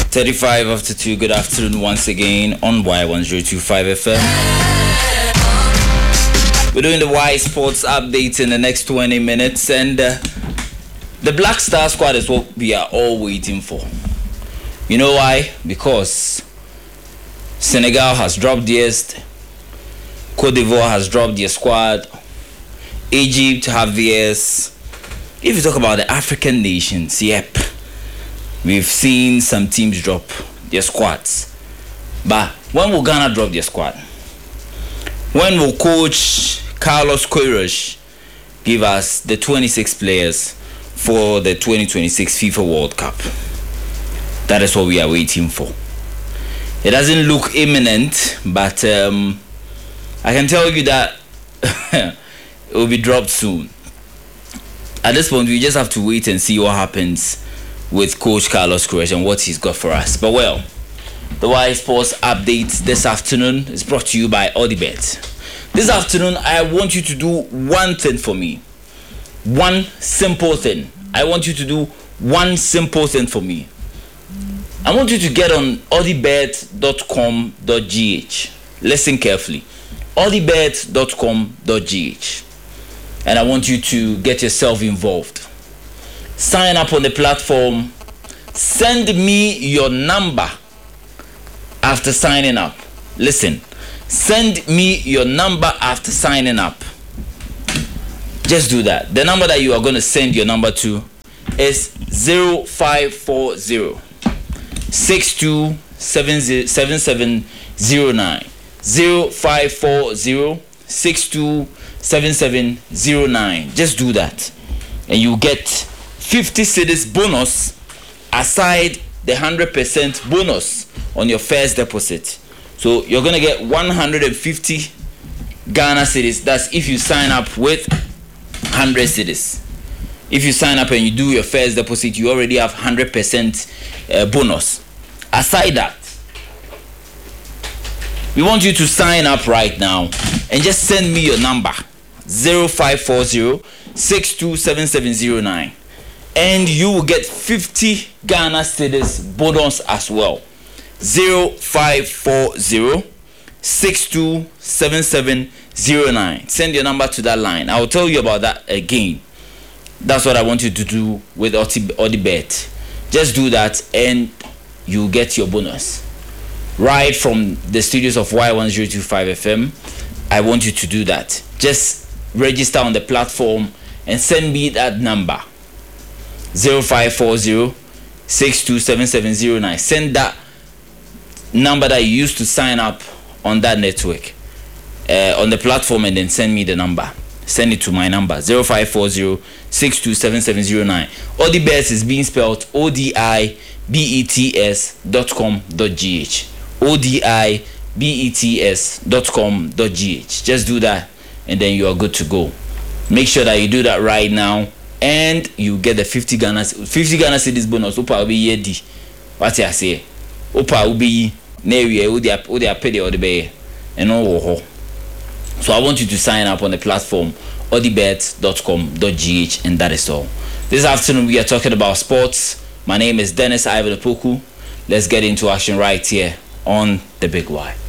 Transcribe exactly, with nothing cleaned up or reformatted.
thirty-five after two, good afternoon once again on Y one oh two point five F M. We're doing the Y Sports update in the next twenty minutes, and uh, the Black Star Squad is what we are all waiting for. You know why? Because Senegal has dropped theirs, Cote d'Ivoire has dropped their squad, Egypt have theirs. If you talk about the African nations, yep, we've seen some teams drop their squads. But when will Ghana drop their squad? When will Coach Carlos Queiroz give us the twenty-six players for the twenty twenty-six FIFA World Cup? That is what we are waiting for. It doesn't look imminent, but um, I can tell you that it will be dropped soon. At this point, we just have to wait and see what happens with Coach Carlos Queiroz and what he's got for us. But well, the Y Sports update this afternoon is brought to you by Odibet. This afternoon, I want you to do one thing for me. One simple thing. I want you to do one simple thing for me. I want you to get on odibet dot com dot g h. Listen carefully. odibet dot com dot g h. And I want you to get yourself involved. Sign up on the platform. Send me your number after signing up. Listen, send me your number after signing up. Just do that. The number that you are going to send your number to is zero five four zero, six two seven seven zero nine. zero five four zero, six two seven seven zero nine. Just do that, and you get fifty cedis bonus aside the one hundred percent bonus on your first deposit. So you're gonna get one hundred fifty Ghana cedis. That's if you sign up with one hundred cedis. If you sign up and you do your first deposit, you already have one hundred percent uh, bonus. Aside that, we want you to sign up right now and just send me your number zero five four zero, six two seven seven zero nine, and you will get fifty Ghana cedis bonus as well. zero five four zero, six two seven seven zero nine. Send your number to that line. I will tell you about that again. That's what I want you to do with Odibet. Just do that and you get your bonus right from the studios of Y one oh two point five F M. I want you to do that. Just register on the platform and send me that number zero five four zero, six two seven seven zero nine. Send that number that you used to sign up on that network uh, on the platform, and then send me the number. Send it to my number zero five four zero, six two seven seven zero nine. Odibet is being spelled O D I B E T S dot com dot G H. O D I B E T S dot com dot G H. Just do that and then you are good to go. Make sure that you do that right now and you get the fifty Ghana fifty Ghana cedis bonus. Opa will be yedi. What I say? Opa will be near you. They are they are paid or the bay and no. So I want you to sign up on the platform odibet dot com dot G H, and that is all. This afternoon we are talking about sports. My name is Dennis Ivan Opoku. Let's get into action right here on the Big Y.